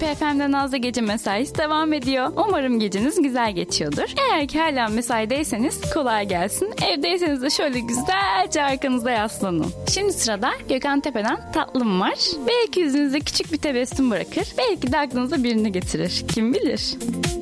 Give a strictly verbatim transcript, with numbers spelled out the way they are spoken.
Tepe F M'de Nazlı Gece mesaisi devam ediyor. Umarım geceniz güzel geçiyordur. Eğer ki hala mesaideyseniz kolay gelsin. Evdeyseniz de şöyle güzelce arkanıza yaslanın. Şimdi sırada Gökhan Tepe'den Tatlım var. Belki yüzünüzde küçük bir tebessüm bırakır. Belki de aklınıza birini getirir. Kim bilir?